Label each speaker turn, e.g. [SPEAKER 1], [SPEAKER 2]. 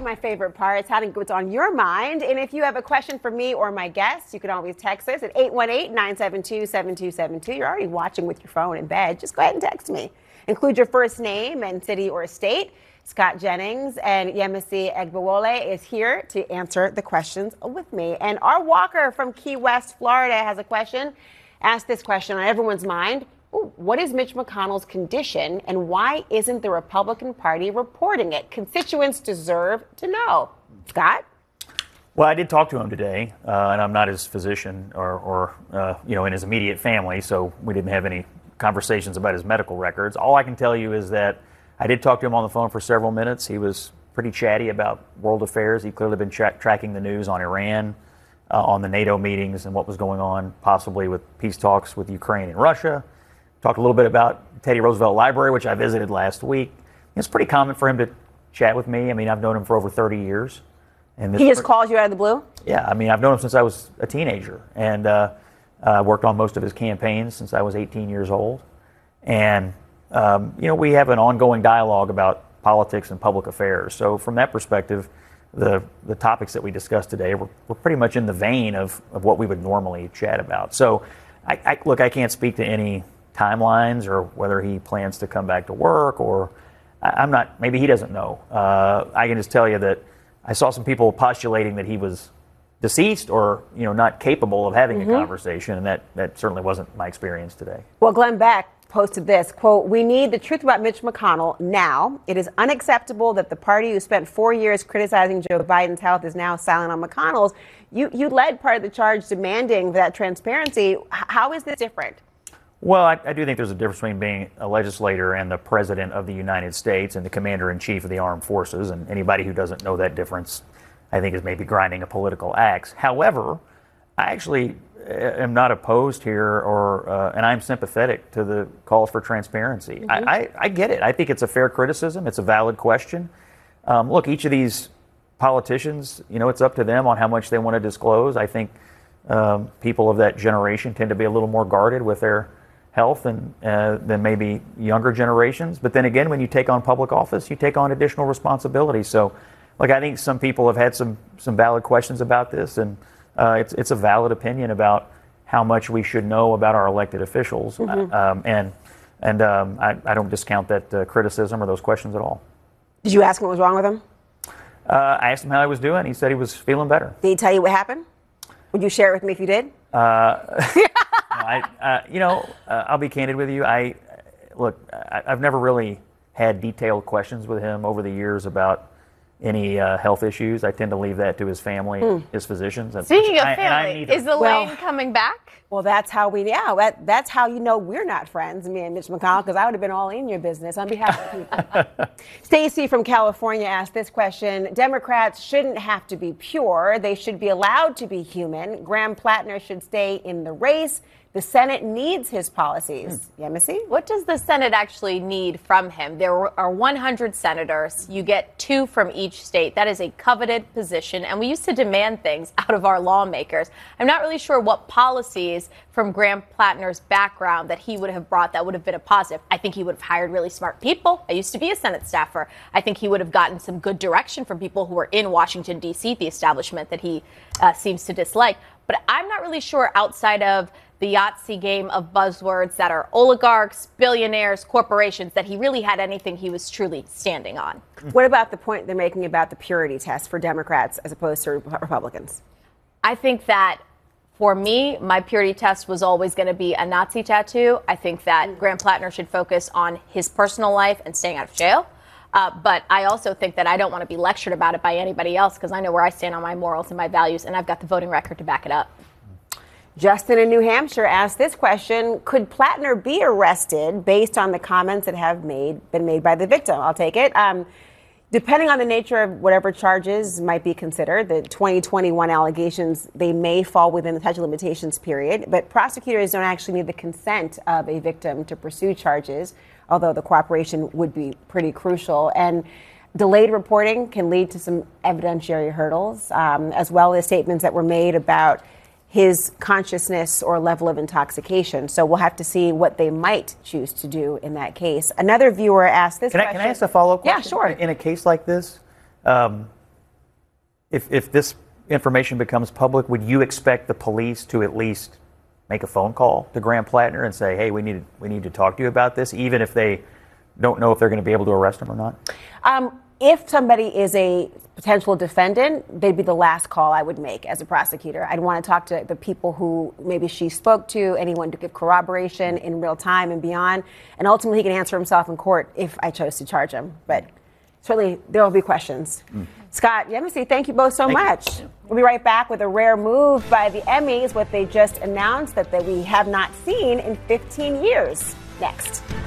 [SPEAKER 1] my favorite part. It's having what's on your mind. And if you have a question for me or my guests, you can always text us at 818-972-7272. You're already watching with your phone in bed. Just go ahead and text me. Include your first name and city or state. Scott Jennings and Yemisi Egbawole is here to answer the questions with me. And our Walker from Key West, Florida has a question. Ask this question on everyone's mind. What is Mitch McConnell's condition and why isn't the Republican Party reporting it? Constituents deserve to know. Scott?
[SPEAKER 2] Well, I did talk to him today, and I'm not his physician or in his immediate family, so we didn't have any conversations about his medical records. All I can tell you is that I did talk to him on the phone for several minutes. He was pretty chatty about world affairs. He'd clearly been tracking the news on Iran, on the NATO meetings and what was going on possibly with peace talks with Ukraine and Russia. Talked a little bit about Teddy Roosevelt Library, which I visited last week. It's pretty common for him to chat with me. I mean, I've known him for over 30 years. And
[SPEAKER 1] he just calls you out of the blue?
[SPEAKER 2] Yeah, I mean, I've known him since I was a teenager, and worked on most of his campaigns since I was 18 years old. And, we have an ongoing dialogue about politics and public affairs. So from that perspective, the topics that we discussed today were pretty much in the vein of what we would normally chat about. So, I can't speak to any timelines or whether he plans to come back to work, or I'm not, maybe he doesn't know. I can just tell you that I saw some people postulating that he was deceased or, not capable of having a conversation, and that certainly wasn't my experience today.
[SPEAKER 1] Well, Glenn Beck posted this, quote, "We need the truth about Mitch McConnell now. It is unacceptable that the party who spent 4 years criticizing Joe Biden's health is now silent on McConnell's. You led part of the charge demanding that transparency. How is this different?"
[SPEAKER 2] Well, I do think there's a difference between being a legislator and the president of the United States and the commander-in-chief of the armed forces. And anybody who doesn't know that difference, I think, is maybe grinding a political axe. However, I actually am not opposed here, and I'm sympathetic to the calls for transparency. I get it. I think it's a fair criticism. It's a valid question. Look, each of these politicians, it's up to them on how much they want to disclose. I think people of that generation tend to be a little more guarded with their health than maybe younger generations. But then again, when you take on public office, you take on additional responsibility. So, I think some people have had some valid questions about this, and it's a valid opinion about how much we should know about our elected officials. I don't discount that criticism or those questions at all.
[SPEAKER 1] Did you ask him what was wrong with him?
[SPEAKER 2] I asked him how he was doing. He said he was feeling better.
[SPEAKER 1] Did he tell you what happened? Would you share it with me if you did?
[SPEAKER 2] I'll be candid with you. I've never really had detailed questions with him over the years about any health issues. I tend to leave that to his family, his physicians.
[SPEAKER 3] Speaking of family, is Elaine coming back?
[SPEAKER 1] Well, that's how that's how we're not friends, me and Mitch McConnell, because I would have been all in your business on behalf of people. Stacy from California asked this question. Democrats shouldn't have to be pure. They should be allowed to be human. Graham Plattner should stay in the race. The Senate needs his policies. Yemisi?
[SPEAKER 3] What does the Senate actually need from him? There are 100 senators. You get 2 from each state. That is a coveted position, and we used to demand things out of our lawmakers. I'm not really sure what policies from Graham Plattner's background that he would have brought that would have been a positive. I think he would have hired really smart people. I used to be a Senate staffer. I think he would have gotten some good direction from people who were in Washington, D.C., the establishment that he seems to dislike. But I'm not really sure, outside of the Yahtzee game of buzzwords that are oligarchs, billionaires, corporations, that he really had anything he was truly standing on.
[SPEAKER 1] What about the point they're making about the purity test for Democrats as opposed to Republicans?
[SPEAKER 3] I think that, for me, my purity test was always going to be a Nazi tattoo. I think that Graham Plattner should focus on his personal life and staying out of jail. But I also think that I don't want to be lectured about it by anybody else, because I know where I stand on my morals and my values, and I've got the voting record to back it up.
[SPEAKER 1] Justin in New Hampshire asked this question. Could Plattner be arrested based on the comments that have been made by the victim? I'll take it. Depending on the nature of whatever charges might be considered, the 2021 allegations, they may fall within the statute of limitations period. But prosecutors don't actually need the consent of a victim to pursue charges, although the cooperation would be pretty crucial. And delayed reporting can lead to some evidentiary hurdles, as well as statements that were made about his consciousness or level of intoxication. So we'll have to see what they might choose to do in that case. Another viewer asked this question.
[SPEAKER 2] Can I ask a follow-up question?
[SPEAKER 1] Yeah, sure.
[SPEAKER 2] In a case like this, if this information becomes public, would you expect the police to at least make a phone call to Graham Plattner and say, hey, we need to talk to you about this, even if they don't know if they're going to be able to arrest him or not?
[SPEAKER 1] If somebody is a potential defendant, they'd be the last call I would make as a prosecutor. I'd want to talk to the people who maybe she spoke to, anyone to give corroboration in real time and beyond. And ultimately, he can answer himself in court if I chose to charge him. But certainly, there will be questions. Scott, Yemisi, thank you both so much. We'll be right back with a rare move by the Emmys, what they just announced that we have not seen in 15 years. Next.